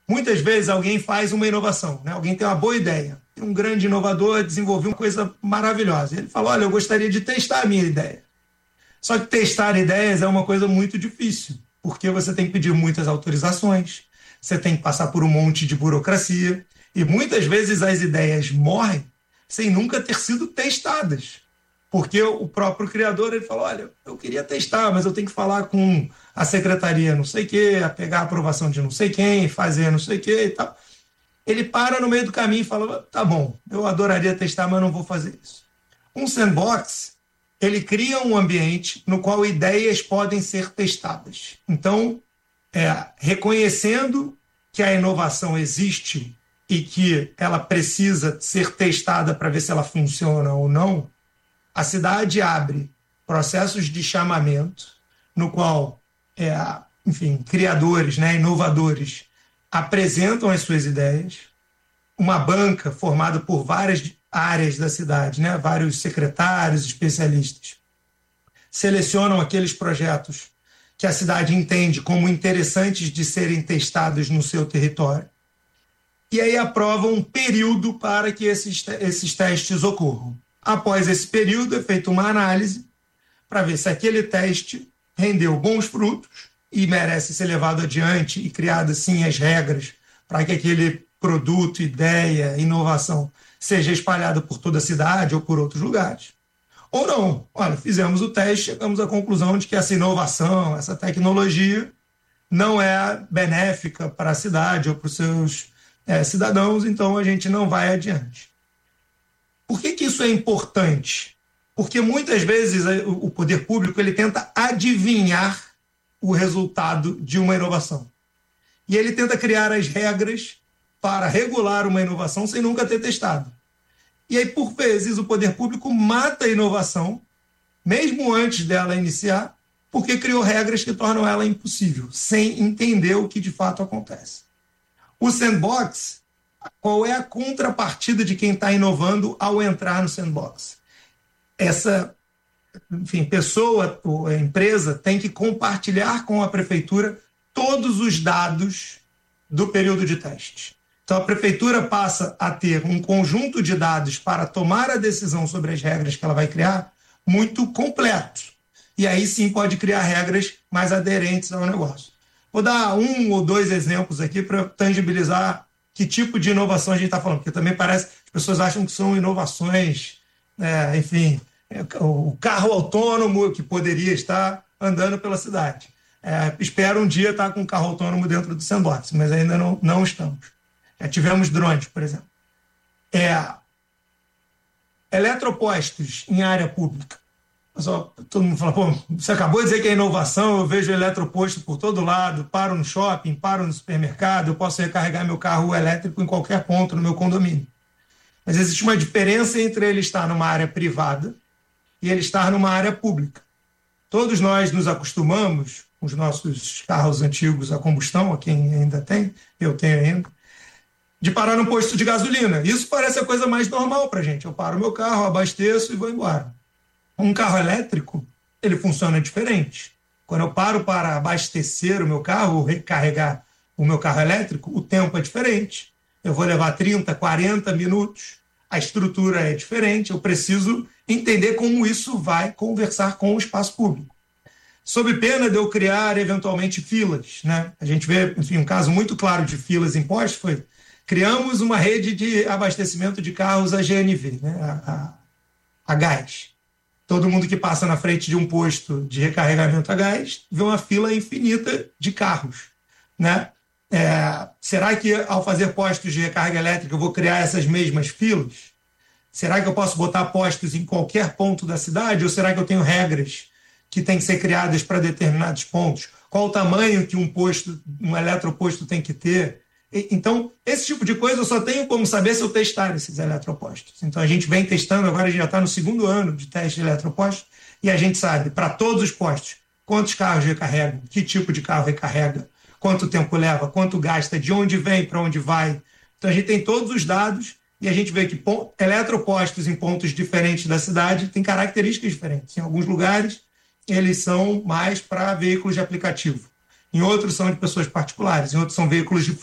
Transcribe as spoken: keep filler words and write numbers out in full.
Muitas vezes alguém faz uma inovação, né? Alguém tem uma boa ideia. Um grande inovador desenvolveu uma coisa maravilhosa. Ele fala, olha, eu gostaria de testar a minha ideia. Só que testar ideias é uma coisa muito difícil, porque você tem que pedir muitas autorizações, você tem que passar por um monte de burocracia, e muitas vezes as ideias morrem sem nunca ter sido testadas. Porque o próprio criador, ele fala, olha, eu queria testar, mas eu tenho que falar com a secretaria não sei o quê, pegar a aprovação de não sei quem, fazer não sei o quê e tal. Ele para no meio do caminho e fala, tá bom, eu adoraria testar, mas não vou fazer isso. Um sandbox, ele cria um ambiente no qual ideias podem ser testadas. Então, é, reconhecendo que a inovação existe e que ela precisa ser testada para ver se ela funciona ou não, a cidade abre processos de chamamento no qual, é, enfim, criadores, né, inovadores apresentam as suas ideias, uma banca formada por várias áreas da cidade, né, vários secretários, especialistas, selecionam aqueles projetos que a cidade entende como interessantes de serem testados no seu território, e aí aprovam um período para que esses, esses testes ocorram. Após esse período, é feita uma análise para ver se aquele teste rendeu bons frutos e merece ser levado adiante e criadas, sim, as regras para que aquele produto, ideia, inovação seja espalhada por toda a cidade ou por outros lugares. Ou não. Olha, fizemos o teste, chegamos à conclusão de que essa inovação, essa tecnologia não é benéfica para a cidade ou para os seus é, cidadãos, então a gente não vai adiante. Por que que isso é importante? Porque muitas vezes o poder público ele tenta adivinhar o resultado de uma inovação. E ele tenta criar as regras para regular uma inovação sem nunca ter testado. E aí, por vezes, o poder público mata a inovação, mesmo antes dela iniciar, porque criou regras que tornam ela impossível, sem entender o que de fato acontece. O sandbox, qual é a contrapartida de quem está inovando ao entrar no sandbox? Essa, enfim, pessoa ou empresa tem que compartilhar com a prefeitura todos os dados do período de teste. Então, a prefeitura passa a ter um conjunto de dados para tomar a decisão sobre as regras que ela vai criar muito completo. E aí sim pode criar regras mais aderentes ao negócio. Vou dar um ou dois exemplos aqui para tangibilizar que tipo de inovação a gente está falando, porque também parece que as pessoas acham que são inovações, é, enfim, o carro autônomo que poderia estar andando pela cidade. É, espero um dia estar com um carro autônomo dentro do sandbox, mas ainda não, não estamos. Já tivemos drones, por exemplo. É, eletropostos em área pública. Só, todo mundo fala, pô, você acabou de dizer que é inovação, eu vejo eletroposto por todo lado, paro no shopping, paro no supermercado, eu posso recarregar meu carro elétrico em qualquer ponto no meu condomínio. Mas existe uma diferença entre ele estar numa área privada e ele estar numa área pública. Todos nós nos acostumamos, com os nossos carros antigos a combustão, a quem ainda tem, eu tenho ainda, de parar num posto de gasolina. Isso parece a coisa mais normal para a gente. Eu paro meu carro, abasteço e vou embora. Um carro elétrico, ele funciona diferente. Quando eu paro para abastecer o meu carro, ou recarregar o meu carro elétrico, o tempo é diferente. Eu vou levar trinta, quarenta minutos, a estrutura é diferente, eu preciso entender como isso vai conversar com o espaço público. Sob pena de eu criar, eventualmente, filas, né? A gente vê, enfim, um caso muito claro de filas em postos foi, criamos uma rede de abastecimento de carros a G N V, né? a, a, a gás. Todo mundo que passa na frente de um posto de recarregamento a gás vê uma fila infinita de carros, né? É, será que, ao fazer postos de recarga elétrica, eu vou criar essas mesmas filas? Será que eu posso botar postos em qualquer ponto da cidade? Ou será que eu tenho regras que têm que ser criadas para determinados pontos? Qual o tamanho que um posto, um eletroposto tem que ter? Então, esse tipo de coisa eu só tenho como saber se eu testar esses eletropostos. Então, a gente vem testando, agora a gente já está no segundo ano de teste de eletropostos, e a gente sabe, para todos os postos, quantos carros recarregam, que tipo de carro recarrega, quanto tempo leva, quanto gasta, de onde vem, para onde vai. Então, a gente tem todos os dados e a gente vê que eletropostos em pontos diferentes da cidade têm características diferentes. Em alguns lugares, eles são mais para veículos de aplicativo. Em outros, são de pessoas particulares. Em outros, são veículos de